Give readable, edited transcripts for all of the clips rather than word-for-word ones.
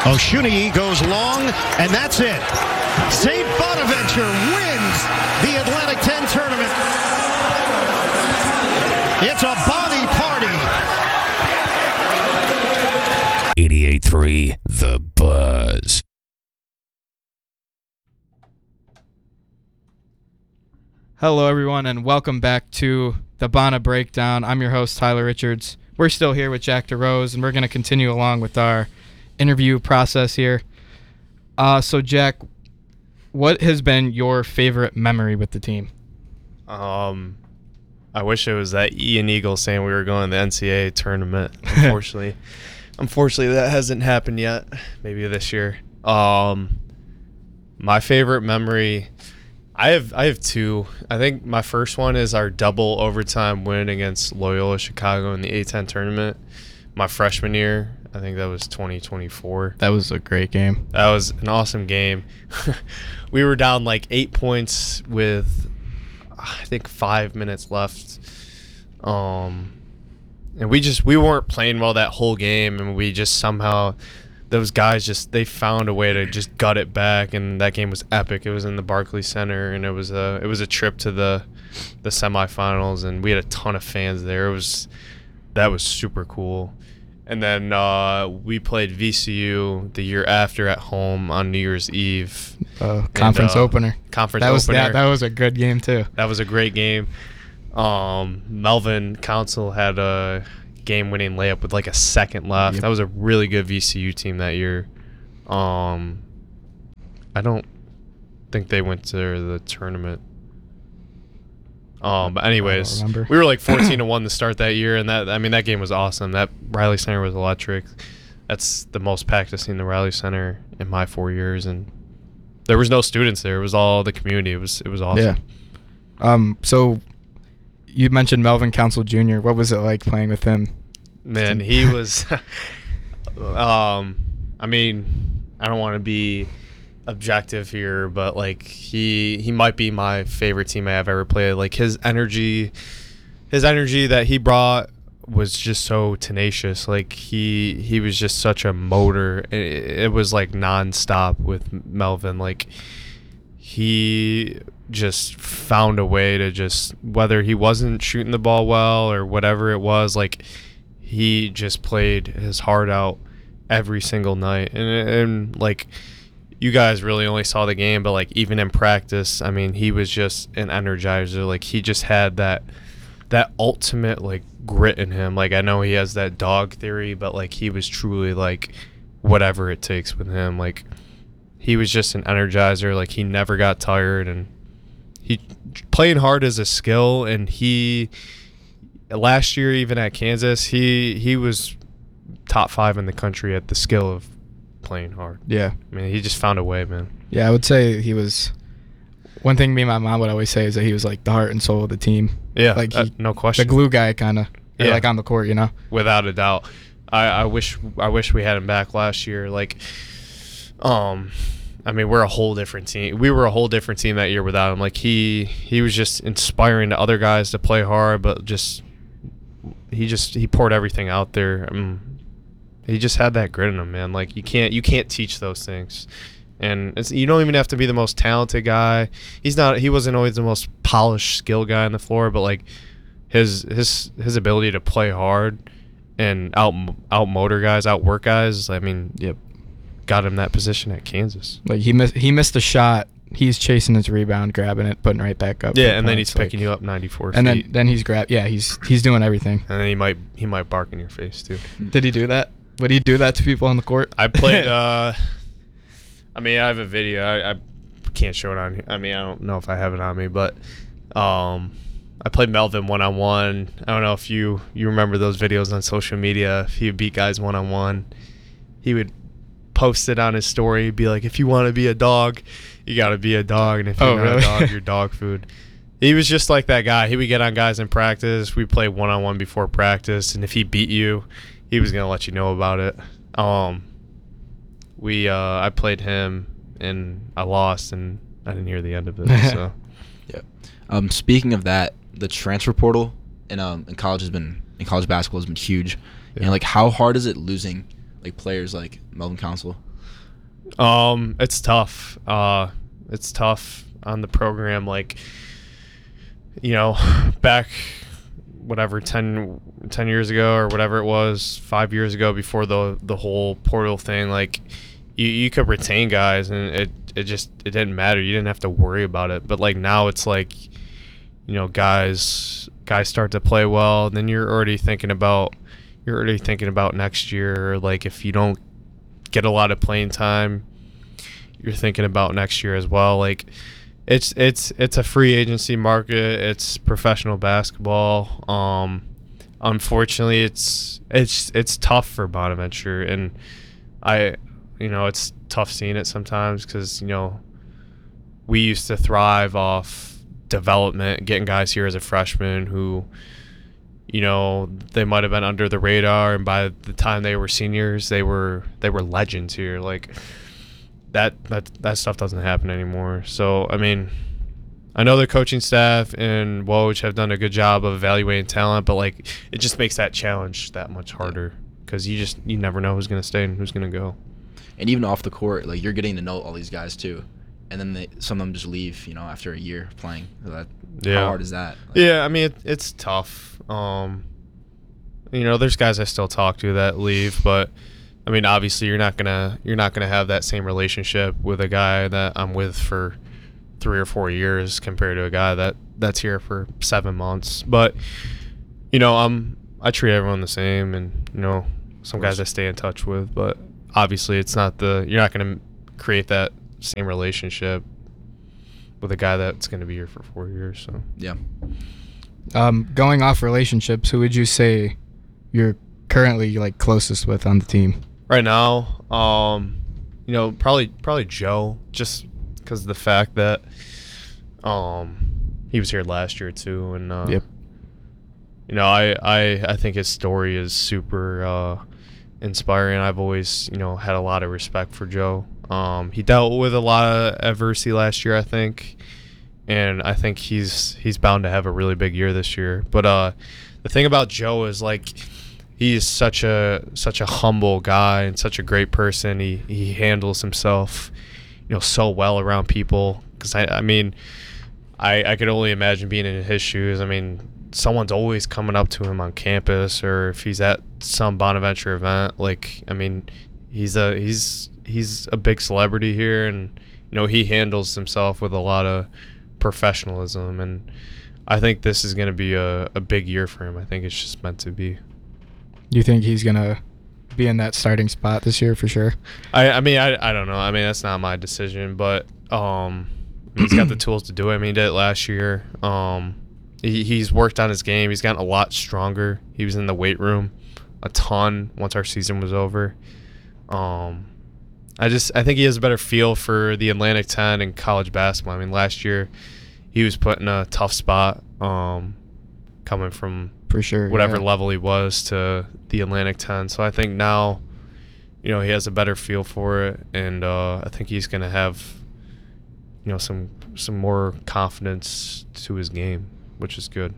Oshunyi goes long, and that's it. St. Bonaventure wins the Atlantic 10 tournament. It's a Bonnie party. 88.3 The Buzz. Hello, everyone, and welcome back to the Bana Breakdown. I'm your host, Tyler Richards. We're still here with Jack DeRose, and we're going to continue along with our interview process here. So, Jack, what has been your favorite memory with the team? I wish it was that Ian Eagle saying we were going to the NCAA tournament. Unfortunately, that hasn't happened yet. Maybe this year. My favorite memory, I have two. I think my first one is our double overtime win against Loyola Chicago in the A10 tournament. My freshman year, I think that was 2024. That was a great game. That was an awesome game. We were down like 8 points with, I think, 5 minutes left. And we weren't playing well that whole game, and we just somehow, those guys they found a way to just gut it back, and that game was epic. It was in the Barclays Center, and it was a trip to the semifinals, and we had a ton of fans there. That was super cool. And then we played VCU the year after at home on New Year's Eve. Conference opener. That was a good game too. That was a great game. Melvin Council had a game-winning layup with like a second left. Yep. That was a really good VCU team that year. I don't think they went to the tournament. But anyways, we were like 14-1 to start that year, and that game was awesome. That Riley Center was electric. That's the most packed I've seen the Riley Center in my 4 years, and there was no students there. It was all the community. It was awesome. Yeah. So you mentioned Melvin Council Jr. What was it like playing with him? Man, he was. I mean, I don't want to be objective here, but like he might be my favorite teammate I've ever played. Like his energy that he brought was just so tenacious. Like he was just such a motor. It was like nonstop with Melvin. Like he just found a way to just, whether he wasn't shooting the ball well or whatever it was, like he just played his heart out every single night. And like, you guys really only saw the game, but like even in practice, I mean, he was just an energizer. Like he just had that ultimate like grit in him. Like I know he has that dog theory, but like he was truly like whatever it takes with him. Like he was just an energizer. Like he never got tired, and he playing hard as a skill. And he last year, even at Kansas, he was top 5 in the country at the skill of playing hard. Yeah. I mean, he just found a way, man. Yeah, I would say he was. One thing me and my mom would always say is that he was like the heart and soul of the team. Yeah, like no question. The glue guy, kind of. Yeah. Like on the court, you know. Without a doubt. I wish we had him back last year. Like, I mean, we're a whole different team. We were a whole different team that year without him. Like he was just inspiring to other guys to play hard, but he poured everything out there. He just had that grit in him, man. Like you can't teach those things, and you don't even have to be the most talented guy. He wasn't always the most polished skill guy on the floor, but like his ability to play hard and outmotor guys, outwork guys. I mean, yep, got him that position at Kansas. Like he missed a shot. He's chasing his rebound, grabbing it, putting it right back up. Yeah, and then he's picking you up 94 feet. And then he's he's doing everything. And then he might bark in your face too. Did he do that? Would he do that to people on the court? I played. I mean, I have a video. I can't show it on here. I mean, I don't know if I have it on me, but I played Melvin one-on-one. I don't know if you remember those videos on social media. If he would beat guys one-on-one, he would post it on his story. He'd be like, if you want to be a dog, you got to be a dog. And if you're not a dog, you're dog food. He was just like that guy. He would get on guys in practice. We played one-on-one before practice, and if he beat you, he was gonna let you know about it. I played him and I lost, and I didn't hear the end of it. So, yeah. Speaking of that, the transfer portal in college basketball has been huge. Yeah. And like, how hard is it losing like players like Melvin Council? It's tough. It's tough on the program. Like, back whatever 10 years ago or whatever it was, 5 years ago, before the whole portal thing, like you could retain guys and it didn't matter. You didn't have to worry about it. But like now it's like, guys start to play well, and then you're already thinking about next year. Like if you don't get a lot of playing time, you're thinking about next year as well. Like it's a free agency market. It's professional basketball. Unfortunately, it's tough for Bonaventure, and it's tough seeing it sometimes because we used to thrive off development, getting guys here as a freshman who they might have been under the radar, and by the time they were seniors, they were legends here. Like that stuff doesn't happen anymore. So I mean, I know the coaching staff and Woj have done a good job of evaluating talent, but like it just makes that challenge that much harder because you never know who's going to stay and who's going to go. And even off the court, like you're getting to know all these guys too, and then some of them just leave, after a year of playing. So how hard is that? Like, yeah, I mean it's tough. There's guys I still talk to that leave, but I mean obviously you're not gonna have that same relationship with a guy that I'm with for 3 or 4 years compared to a guy that's here for 7 months. But I treat everyone the same, and some guys I stay in touch with, but obviously it's not you're not going to create that same relationship with a guy that's going to be here for 4 years. So yeah. Going off relationships, who would you say you're currently like closest with on the team right now? Probably Joe, just because of the fact that he was here last year too, and Yep. I think his story is super inspiring. I've always had a lot of respect for Joe. He dealt with a lot of adversity last year, I think, and I think he's bound to have a really big year this year. But the thing about Joe is like he's such a humble guy and such a great person. He handles himself so well around people, because I mean I could only imagine being in his shoes. I mean, someone's always coming up to him on campus, or if he's at some Bonaventure event. Like, I mean, he's a big celebrity here, and he handles himself with a lot of professionalism, and I think this is going to be a big year for him. I think it's just meant to be. You think he's gonna be in that starting spot this year for sure? I mean, I don't know. I mean, that's not my decision, but he's got the tools to do it. I mean, he did it last year. He's worked on his game. He's gotten a lot stronger. He was in the weight room a ton once our season was over. I think he has a better feel for the Atlantic 10 and college basketball. I mean, last year he was put in a tough spot, coming from For sure, whatever level he was to the Atlantic 10. So I think now, he has a better feel for it, and I think he's going to have, some more confidence to his game, which is good.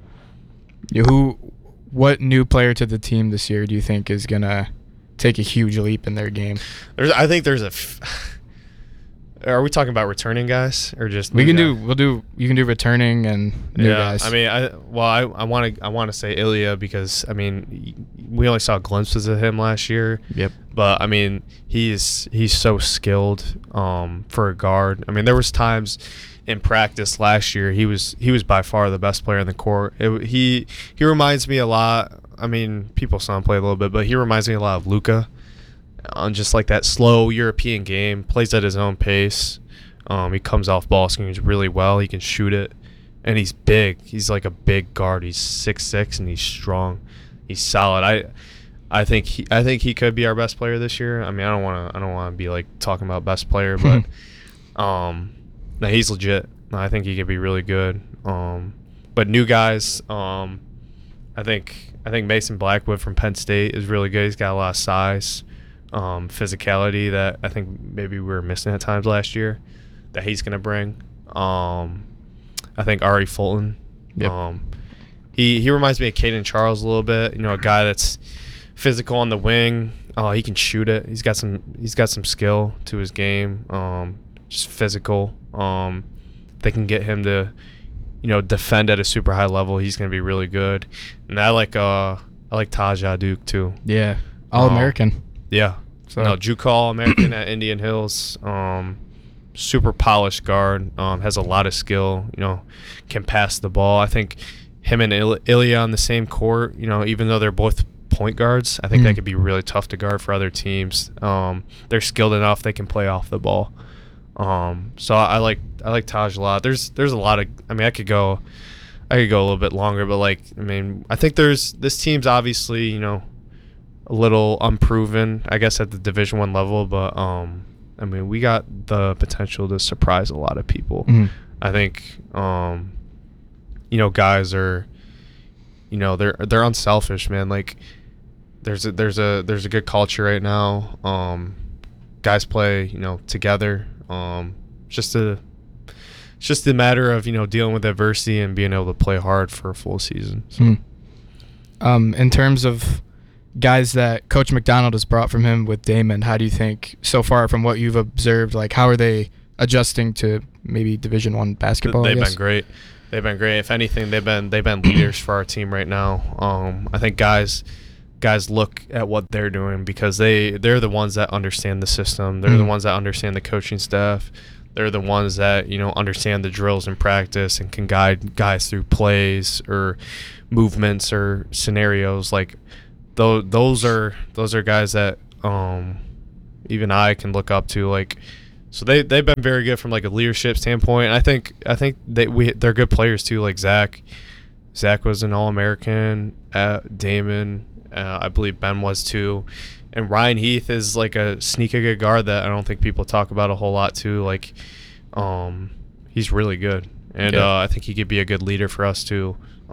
What new player to the team this year do you think is gonna take a huge leap in their game? I think there's are we talking about returning guys or just you can do returning and new guys. I mean, I want to say Ilya, because I mean we only saw glimpses of him last year. Yep. But I mean he's so skilled for a guard. I mean, there was times in practice last year he was by far the best player in the court. He reminds me a lot. I mean, people saw him play a little bit, but he reminds me a lot of Luka. On just like that slow European game, plays at his own pace. He comes off ball screens really well. He can shoot it, and he's big. He's like a big guard. He's 6'6", and he's strong. He's solid. I think he could be our best player this year. I mean, I don't want to be like talking about best player, but no, he's legit. I think he could be really good. But new guys, I think Mason Blackwood from Penn State is really good. He's got a lot of size. Physicality that I think maybe we were missing at times last year that he's going to bring. I think Ari Fulton. Yep. He reminds me of Caden Charles a little bit. A guy that's physical on the wing, He can shoot it. He's got some skill to his game. Just physical. They can get him to, defend at a super high level. He's going to be really good. And I like Taj Duke too. Yeah, All-American. Yeah. So JUCO All-American at Indian Hills. Super polished guard. Has a lot of skill. Can pass the ball. I think him and Ilya on the same court. Even though they're both point guards, I think that could be really tough to guard for other teams. They're skilled enough; they can play off the ball. So I like Taj a lot. There's a lot of. I could go a little bit longer, but I think this team's obviously a little unproven, I guess, at the Division I level, but we got the potential to surprise a lot of people. I think guys are they're unselfish, man. Like there's a good culture right now. Guys play together. It's just a matter of dealing with adversity and being able to play hard for a full season. So. In terms of guys that Coach McDonald has brought from him with Damon, how do you think so far from what you've observed? Like, how are they adjusting to maybe Division I basketball? They've been great. They've been great. If anything, they've been leaders for our team right now. I think guys look at what they're doing because they're the ones that understand the system. They're the ones that understand the coaching staff. They're the ones that understand the drills in practice and can guide guys through plays or movements or scenarios. Like those are guys that even I can look up to. Like, so they've been very good from like a leadership standpoint. I think they're good players too. Like Zach was an All-American at Damon. I believe Ben was too. And Ryan Heath is like a sneaky good guard that I don't think people talk about a whole lot too. Like, he's really good. And I think he could be a good leader for us too.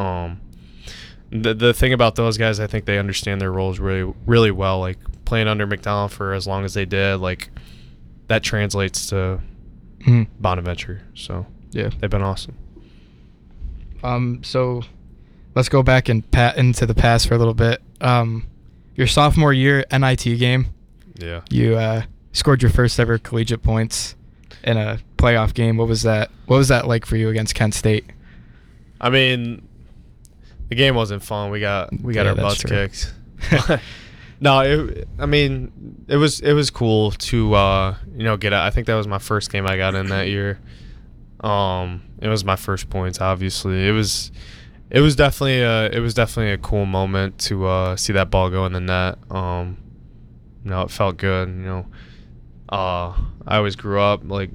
The thing about those guys, I think they understand their roles really, really well. Like playing under McDonald for as long as they did, like that translates to Bonaventure. So yeah, they've been awesome. So let's go back and into the past for a little bit. Your sophomore year NIT game. Yeah. You scored your first ever collegiate points in a playoff game. What was that like for you against Kent State? I mean, the game wasn't fun. We got our butts kicked. No, it was cool to get out. I think that was my first game I got in that year. It was my first points. Obviously, it was definitely a cool moment to see that ball go in the net. It felt good. I always grew up like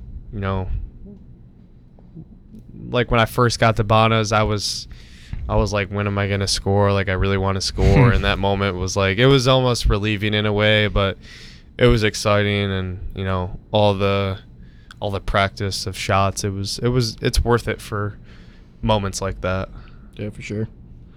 when I first got to Bonas, I was like, when am I gonna score? Like, I really want to score. And that moment was like, it was almost relieving in a way, but it was exciting. And all the practice of shots, it's worth it for moments like that. Yeah, for sure.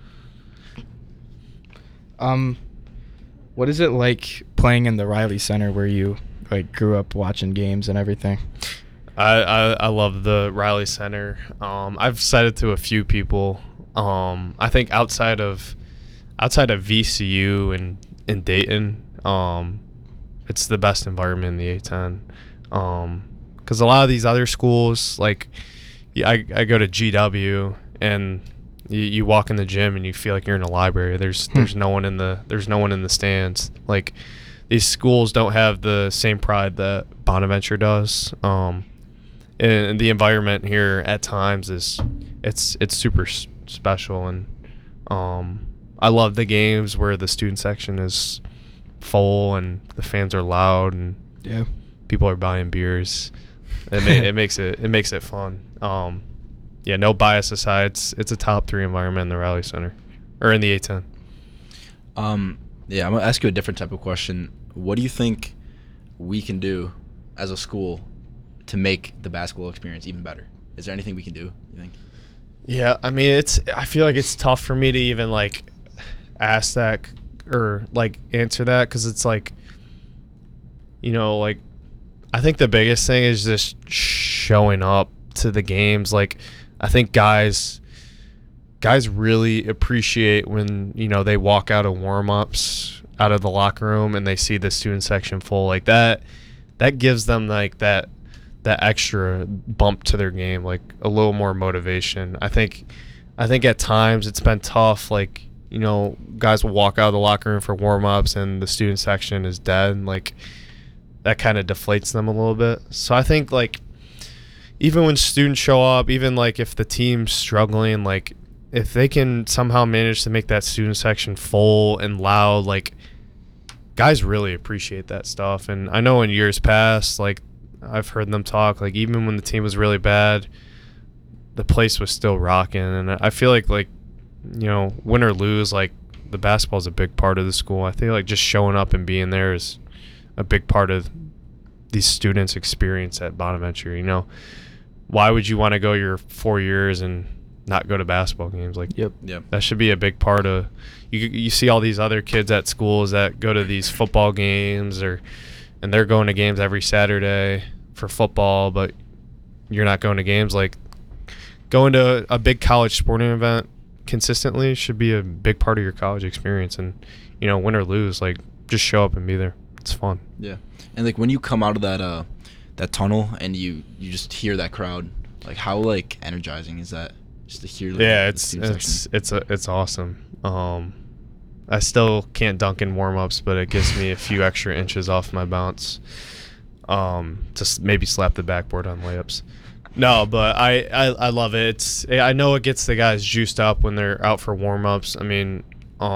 What is it like playing in the Riley Center where you grew up watching games and everything? I love the Riley Center. I've said it to a few people. I think outside of VCU and in Dayton, it's the best environment in the A-10. Because a lot of these other schools, like I go to GW and you walk in the gym and you feel like you're in a library. There's no one in the stands. Like, these schools don't have the same pride that Bonaventure does. And the environment here at times it's super special. And I love the games where the student section is full and the fans are loud and people are buying beers. It makes it fun. No bias aside, it's a top 3 environment in the Riley Center or in the A-10. I'm gonna ask you a different type of question. What do you think we can do as a school to make the basketball experience even better? Is there anything we can do, you think? Yeah, I mean, I feel like it's tough for me to even ask that or answer that, because it's I think the biggest thing is just showing up to the games. I think guys really appreciate when they walk out of warm-ups out of the locker room and they see the student section full, like that gives them like that extra bump to their game, like a little more motivation. I think at times it's been tough, like, you know, guys will walk out of the locker room for warm-ups and the student section is dead, and like that kind of deflates them a little bit. So I think like even when students show up, even like if the team's struggling, like if they can somehow manage to make that student section full and loud, like guys really appreciate that stuff. And I know in years past, like I've heard them talk, like even when the team was really bad, the place was still rocking. And I feel like, you know, win or lose, like the basketball is a big part of the school. I think like just showing up and being there is a big part of these students' experience at Bonaventure. You know, why would you want to go your 4 years and not go to basketball games? Like, Yep. that should be a big part of. You see all these other kids at schools that go to these football games, and they're going to games every Saturday for football, but you're not going to games. Like, going to a big college sporting event consistently should be a big part of your college experience. And, you know, win or lose, like, just show up and be there. It's fun. Yeah. And like when you come out of that tunnel and you just hear that crowd, like how like energizing is that? Just to hear. Like, Yeah, the student section? it's awesome. I still can't dunk in warm-ups, but it gives me a few extra inches off my bounce to maybe slap the backboard on layups. No, but I love it. I know it gets the guys juiced up when they're out for warm-ups. I mean,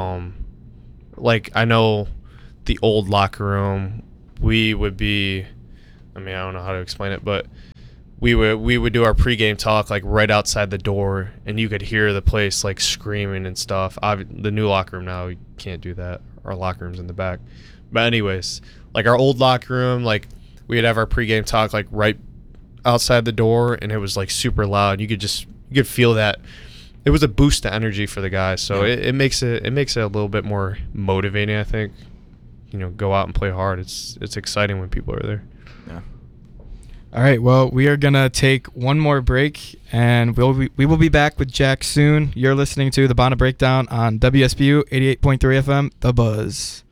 like I know the old locker room, we would be, I mean, I don't know how to explain it, but we would do our pregame talk like right outside the door, and you could hear the place like screaming and stuff. The new locker room now, we can't do that. Our locker room's in the back. But anyways, like our old locker room, like we'd have our pregame talk like right outside the door, and it was like super loud. You could feel that. It was a boost to energy for the guys. So it makes it a little bit more motivating, I think. You know, go out and play hard. It's exciting when people are there. Yeah. All right, well, we are going to take one more break, and we will be back with Jack soon. You're listening to the Bona Breakdown on WSBU 88.3 FM, The Buzz.